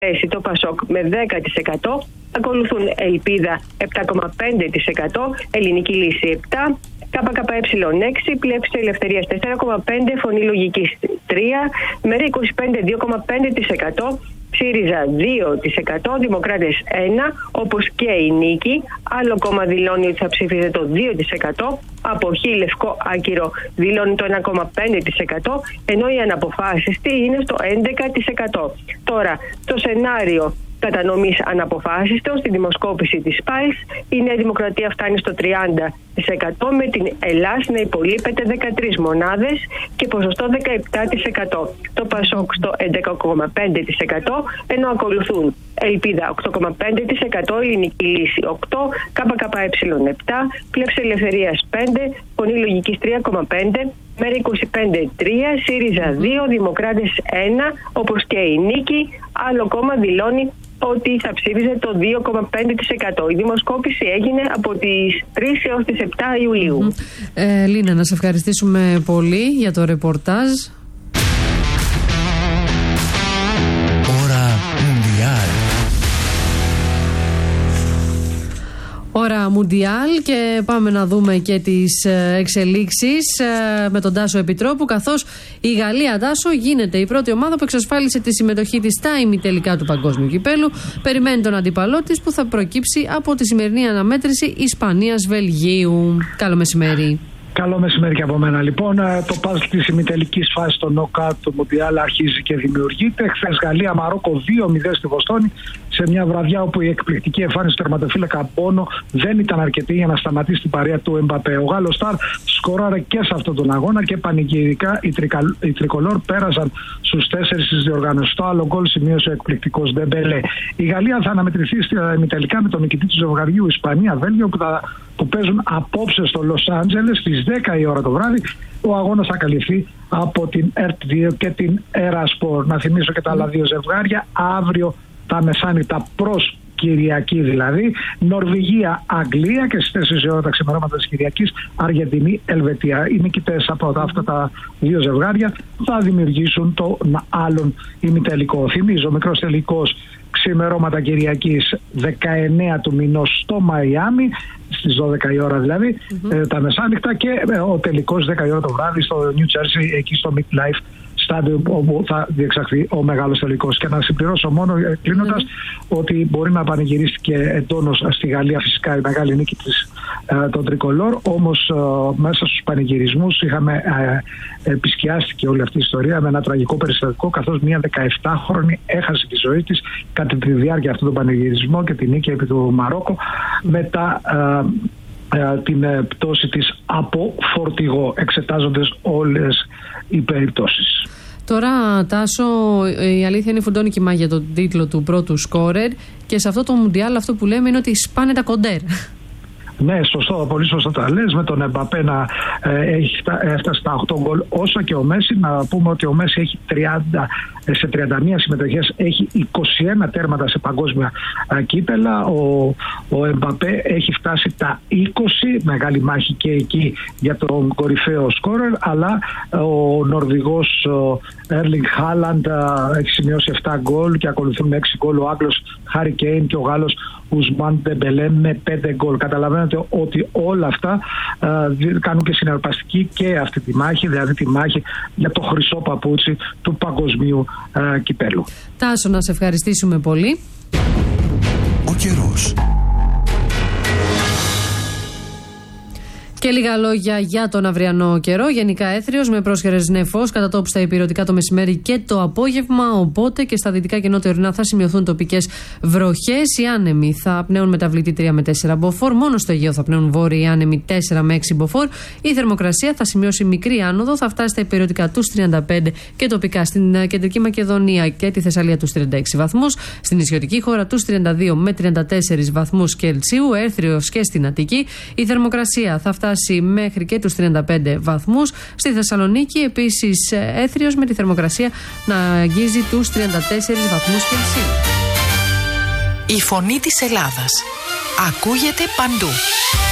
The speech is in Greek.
θέση το ΠΑΣΟΚ με 10%, ακολουθούν Ελπίδα 7,5%, Ελληνική Λύση 7%, ΚΚΕ 6%, Πλεύση Ελευθερίας 4,5%, Φωνή Λογικής 3%, ΜΕΡΑ 25% 2,5%, ΣΥΡΙΖΑ 2%, Δημοκράτες 1%, όπως και η Νίκη. Άλλο κόμμα δηλώνει ότι θα ψήφιζε το 2%, Αποχή Λευκό Άκυρο δηλώνει το 1,5%, ενώ οι αναποφάσιστοι είναι στο 11%. Τώρα, το σενάριο κατανομής αναποφάσιστων στη δημοσκόπηση της ΠΑΕΣ, η Νέα Δημοκρατία φτάνει στο 30%, με την Ελλάς να υπολείπεται 13 μονάδες και ποσοστό 17%. Το ΠΑΣΟΚ στο 11,5%, ενώ ακολουθούν Ελπίδα 8,5%, Ελληνική Λύση 8%, ΚΚΕ 7%, Πλεύση Ελευθερίας 5%, Φωνή Λογικής 3,5%, ΜΕΡΑ 25,3%, ΣΥΡΙΖΑ 2%, Δημοκράτες 1%, όπως και η Νίκη. Άλλο κόμμα δηλώνει ότι θα ψήφιζε το 2,5%. Η δημοσκόπηση έγινε από τις 3 έως τις 7 Ιουλίου. Λίνα, να σε ευχαριστήσουμε πολύ για το ρεπορτάζ. Ώρα Μουντιάλ. Ώρα Μουντιάλ και πάμε να δούμε και τις εξελίξεις με τον Τάσο Επιτρόπου, καθώς η Γαλλία, Τάσο, γίνεται η πρώτη ομάδα που εξασφάλισε τη συμμετοχή της στα ημιτελικά του Παγκόσμιου Κυπέλλου. Περιμένει τον αντίπαλό της που θα προκύψει από τη σημερινή αναμέτρηση Ισπανίας-Βελγίου. Καλό μεσημέρι. Καλό μεσημέρι και από μένα. Λοιπόν, το παζλ της ημιτελικής φάσης στο νοκάουτ του Μουντιάλ αρχίζει και δημιουργείται. Χθες Γαλλία-Μαρόκο 2-0 στη Βοστόνη, σε μια βραδιά όπου η εκπληκτική εμφάνιση του τερματοφύλακα Μπόνο δεν ήταν αρκετή για να σταματήσει την παρέα του Εμπαπέ. Ο Γάλλος Σταρ σκοράρε και σε αυτόν τον αγώνα και πανηγυρικά οι τρικολόρ πέρασαν στους 4 στις διοργάνωσης. Το άλλο γκολ σημείωσε ο εκπληκτικός Ντεμπελέ. Η Γαλλία θα αναμετρηθεί ημιτελικά με τον νικητή του ζευγαριού Ισπανία-Βέλγιο που παίζουν απόψε στο Λος Άντζελες στις 10 η ώρα το βράδυ. Ο αγώνας θα καλυφθεί από την ΕΡΤ2 και την Ερασπορ. Να θυμίσω και τα άλλα δύο ζευγάρια. Αύριο τα μεσάνυχτα προς Κυριακή δηλαδή, Νορβηγία-Αγγλία και στις 4 η ώρα τα ξημερώματα της Κυριακής Αργεντινή-Ελβετία. Οι νικητές από αυτά τα δύο ζευγάρια θα δημιουργήσουν το άλλον ημιτελικό. Θυμίζω, μικρός τελικός ξημερώματα Κυριακής 19 του μηνός στο Μαϊάμι, στις 12 η ώρα δηλαδή, τα μεσάνυχτα, και ο τελικός 10 η ώρα το βράδυ στο New Jersey, εκεί στο MetLife Stadium, όπου θα διεξαχθεί ο μεγάλος τελικός. Και να συμπληρώσω μόνο κλείνοντας ότι μπορεί να πανηγυρίστηκε εντόνως στη Γαλλία φυσικά η μεγάλη νίκη των τρικολόρ, όμως μέσα στους πανηγυρισμούς επισκιάστηκε όλη αυτή η ιστορία με ένα τραγικό περιστατικό, καθώς μια 17χρονη έχασε τη ζωή της κατά τη διάρκεια αυτού του πανηγυρισμού και τη νίκη επί του Μαρόκο μετά την πτώση της από φορτηγό. Εξετάζονται όλες οι περιπτώσεις. Τώρα, Τάσο, η αλήθεια είναι φουντώνει και μάγια τον τίτλο του πρώτου σκόρερ, και σε αυτό το Μουντιάλ αυτό που λέμε είναι ότι σπάνε τα κοντέρ. Ναι, σωστό, πολύ σωστό τα λες. Με τον Εμπαπέ να έχει έφτασε στα 8 γκολ, όσο και ο Μέση. Να πούμε ότι ο Μέση έχει σε 31 συμμετοχές έχει 21 τέρματα σε παγκόσμια κύπελα. Ο Εμπαπέ έχει φτάσει τα 20, μεγάλη μάχη και εκεί για τον κορυφαίο σκόρερ, αλλά ο Νορβηγός Έρλινγκ Χάλαντ έχει σημειώσει 7 γκολ και ακολουθούν με 6 γκολ ο Άγγλος Χάρι Κέιν και ο Γάλλος Ουσμάν Ντεμπελέ με 5 γκολ. Καταλαβαίνετε ότι όλα αυτά κάνουν και συναρπαστική και αυτή τη μάχη, δηλαδή τη μάχη για το χρυσό παπούτσι του παγκοσμίου κυπέλου. Τάσο, να σε ευχαριστήσουμε πολύ. Ο καιρός. Και λίγα λόγια για τον αυριανό καιρό. Γενικά έθριος με πρόσχερες νεφός κατά τόπου στα ηπειρωτικά το μεσημέρι και το απόγευμα. Οπότε και στα δυτικά και νότια ορεινά θα σημειωθούν τοπικές βροχές. Οι άνεμοι θα πνέουν μεταβλητή 3 με 4 μποφόρ. Μόνο στο Αιγαίο θα πνέουν βόρειοι άνεμοι 4 με 6 μποφόρ. Η θερμοκρασία θα σημειώσει μικρή άνοδο. Θα φτάσει στα ηπειρωτικά τους 35 και τοπικά στην Κεντρική Μακεδονία και τη Θεσσαλία τους 36 βαθμούς. Στην νησιωτική χώρα τους 32 με 34 βαθμούς Κελσίου. Έθριος και στην Αττική. Η θερμοκρασία θα φτάσει μέχρι και τους 35 βαθμούς. Στη Θεσσαλονίκη επίσης έθριος με τη θερμοκρασία να αγγίζει τους 34 βαθμούς Κελσίου. Η φωνή της Ελλάδας ακούγεται παντού.